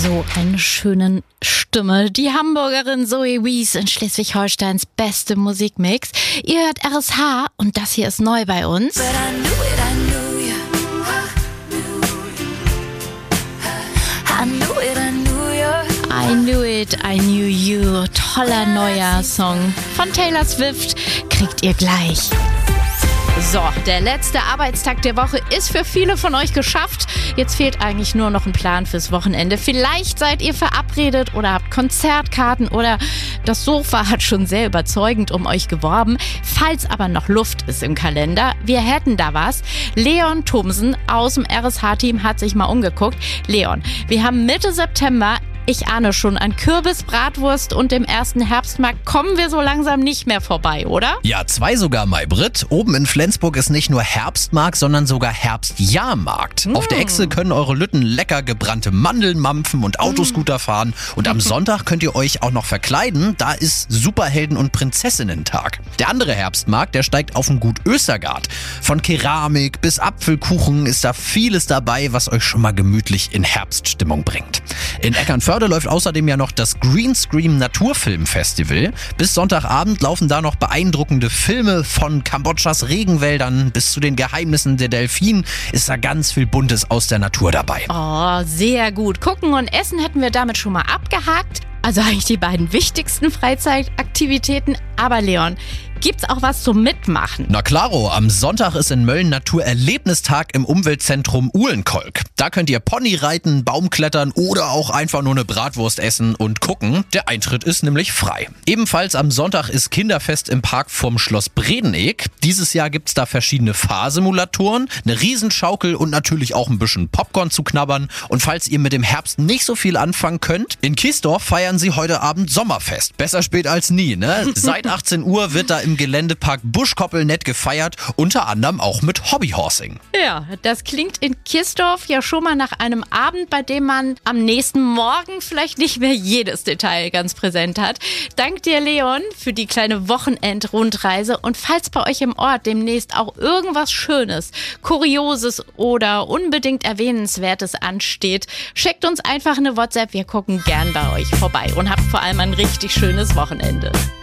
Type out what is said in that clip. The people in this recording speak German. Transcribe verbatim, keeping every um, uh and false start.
so eine schöne Stimme. Die Hamburgerin Zoe Wies in Schleswig-Holsteins beste Musikmix. Ihr hört R S H und das hier ist neu bei uns. I Knew It, I Knew You. Toller neuer Song von Taylor Swift kriegt ihr gleich. So, der letzte Arbeitstag der Woche ist für viele von euch geschafft. Jetzt fehlt eigentlich nur noch ein Plan fürs Wochenende. Vielleicht seid ihr verabredet oder habt Konzertkarten oder das Sofa hat schon sehr überzeugend um euch geworben. Falls aber noch Luft ist im Kalender, wir hätten da was. Leon Thomsen aus dem R S H-Team hat sich mal umgeguckt. Leon, wir haben Mitte September. Ich ahne schon, an Kürbis, Bratwurst und dem ersten Herbstmarkt kommen wir so langsam nicht mehr vorbei, oder? Ja, zwei sogar, Maybrit. Oben in Flensburg ist nicht nur Herbstmarkt, sondern sogar Herbstjahrmarkt. Mm. Auf der Echse können eure Lütten lecker gebrannte Mandeln mampfen und Autoscooter fahren. Und am Sonntag könnt ihr euch auch noch verkleiden. Da ist Superhelden- und Prinzessinnen-Tag. Der andere Herbstmarkt, der steigt auf dem Gut Östergard. Von Keramik bis Apfelkuchen ist da vieles dabei, was euch schon mal gemütlich in Herbststimmung bringt. In Eckernförde läuft außerdem ja noch das Greenscream Naturfilmfestival. Bis Sonntagabend laufen da noch beeindruckende Filme von Kambodschas Regenwäldern bis zu den Geheimnissen der Delfinen. Ist da ganz viel Buntes aus der Natur dabei. Oh, sehr gut. Gucken und Essen hätten wir damit schon mal abgehakt. Also eigentlich die beiden wichtigsten Freizeitaktivitäten. Aber Leon, gibt's auch was zum Mitmachen? Na klaro, am Sonntag ist in Mölln Naturerlebnistag im Umweltzentrum Uhlenkolk. Da könnt ihr Pony reiten, Baumklettern oder auch einfach nur eine Bratwurst essen und gucken. Der Eintritt ist nämlich frei. Ebenfalls am Sonntag ist Kinderfest im Park vorm Schloss Bredenegg. Dieses Jahr gibt's da verschiedene Fahrsimulatoren, eine Riesenschaukel und natürlich auch ein bisschen Popcorn zu knabbern. Und falls ihr mit dem Herbst nicht so viel anfangen könnt, in Kiesdorf feiern sie heute Abend Sommerfest. Besser spät als nie, ne? Seit achtzehn Uhr wird da im Geländepark Buschkoppel nett gefeiert, unter anderem auch mit Hobbyhorsing. Ja, das klingt in Kiesdorf ja schon mal nach einem Abend, bei dem man am nächsten Morgen vielleicht nicht mehr jedes Detail ganz präsent hat. Dank dir, Leon, für die kleine Wochenend-Rundreise. Und falls bei euch im Ort demnächst auch irgendwas Schönes, Kurioses oder unbedingt Erwähnenswertes ansteht, schickt uns einfach eine WhatsApp. Wir gucken gern bei euch vorbei und habt vor allem ein richtig schönes Wochenende.